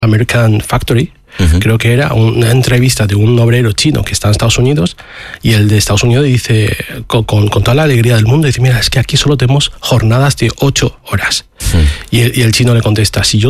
American Factory, creo que era una entrevista de un obrero chino que está en Estados Unidos, y el de Estados Unidos dice, con toda la alegría del mundo, dice, mira, es que aquí solo tenemos jornadas de 8 horas. Y el chino le contesta, si yo